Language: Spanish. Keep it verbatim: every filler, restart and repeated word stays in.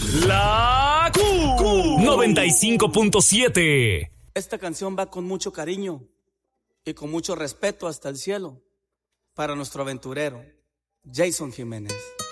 La Q noventa y cinco punto siete. Esta canción va con mucho cariño y con mucho respeto hasta el cielo para nuestro aventurero, Jason Jiménez.